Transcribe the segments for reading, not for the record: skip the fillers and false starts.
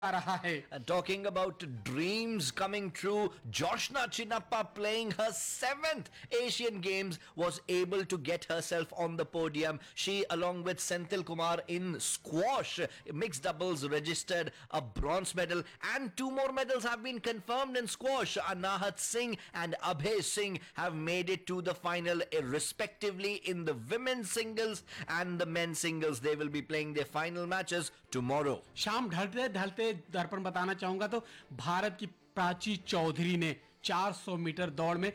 रहा है। Talking about dreams coming true, Joshna Chinappa playing her 7th Asian Games was able to get herself on the podium. She, along with Senthil Kumar in squash, mixed doubles, registered a bronze medal, and 2 more medals have been confirmed in squash. Anahat Singh and Abhay Singh have made it to the final, respectively, in the women's singles and the men's singles. They will be playing their final matches tomorrow. शाम ढलते ढलते दर्पण बताना चाहूंगा तो भारत की प्राची चौधरी ने 400 metre दौड़ में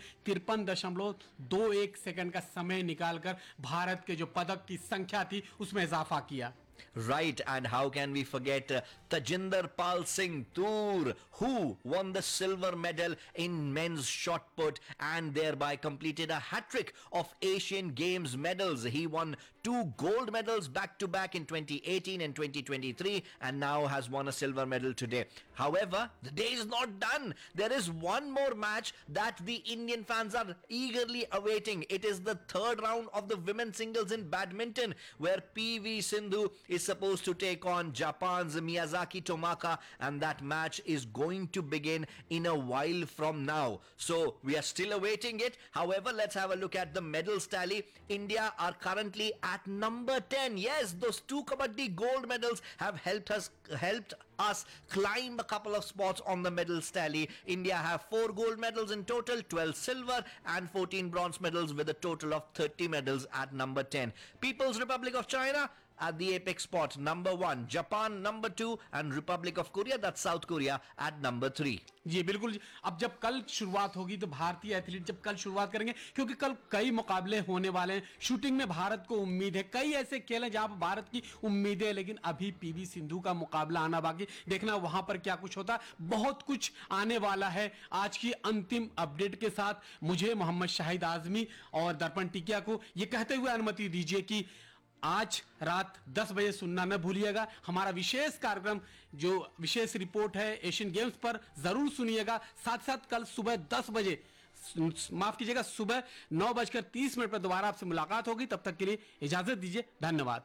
53.21 सेकंड का समय निकालकर भारत के जो पदक की संख्या थी उसमें इजाफा किया। Right, and how can we forget Tajinder Pal Singh Toor, who won the silver medal in men's shot put and thereby completed a hat-trick of Asian Games medals. He won 2 gold medals back-to-back in 2018 and 2023 and now has won a silver medal today. However, the day is not done. There is one more match that the Indian fans are eagerly awaiting. It is the 3rd round of the women's singles in badminton, where PV Sindhu is supposed to take on Japan's Miyazaki Tomaka, and that match is going to begin in a while from now. So we are still awaiting it. However, let's have a look at the medals tally. India are currently at number 10. Yes, those 2 Kabaddi gold medals have helped us climb a couple of spots on the medals tally. India have 4 gold medals in total, 12 silver and 14 bronze medals, with a total of 30 medals at number 10. People's Republic of China at the apex spot, number 1. Japan number 2, and Republic of Korea, that's South Korea, at number 3. जी बिल्कुल जी। अब जब कल शुरुआत होगी तो भारतीय athlete जब कल शुरुआत करेंगे, क्योंकि कल कई मुकाबले होने वाले हैं। शूटिंग में भारत को उम्मीद है, कई ऐसे खेल हैं जहां पर भारत की उम्मीदें, लेकिन अभी पीवी सिंधु का मुकाबला आना बाकी, देखना वहां पर क्या कुछ होता। बहुत कुछ आने वाला है आज की अंतिम अपडेट के साथ। मुझे मोहम्मद शाहिद आजमी और दर्पण टिकिया को ये कहते हुए अनुमति दीजिए कि आज रात 10 बजे सुनना न भूलिएगा। हमारा विशेष कार्यक्रम, जो विशेष रिपोर्ट है एशियन गेम्स पर, जरूर सुनिएगा। साथ साथ कल सुबह 10 बजे, माफ कीजिएगा, सुबह 9:30 पर दोबारा आपसे मुलाकात होगी। तब तक के लिए इजाजत दीजिए। धन्यवाद।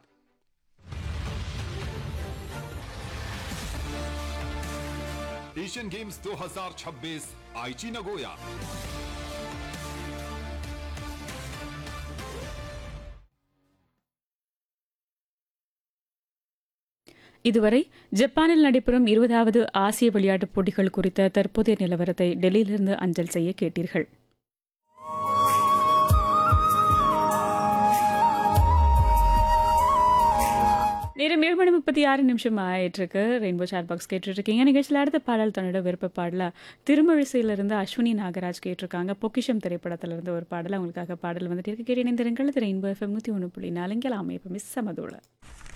एशियन गेम्स 2026 आईची नगोया। இதுவரை ஜப்பானில் நடைபெறும் 20வது ஆசிய விளையாட்டுப் போட்டிகள் குறித்த தற்போதைய நிலவரத்தை டெல்லியிலிருந்து அஞ்சல் செய்ய கேட்டீர்கள். நேரம் 7:36 ஆயிட்டிருக்கு. ரெயின்போ சாட் பாக்ஸ் கேட்டுருக்கீங்க. நிகழ்ச்சியில் அடுத்த பாடல் தன்னோட விருப்ப பாடலா திருமழிசையிலிருந்து அஸ்வினி நாகராஜ் கேட்டிருக்காங்க. பொக்கிஷம் திரைப்படத்திலிருந்து ஒரு பாடல் அவங்களுக்காக பாடல் வந்துட்டு இருக்கு. கேட்டு இணைந்திருங்கள். ரெயின்போ FM 101.4 இங்கே அமைப்பு மிஸ் சமதோல.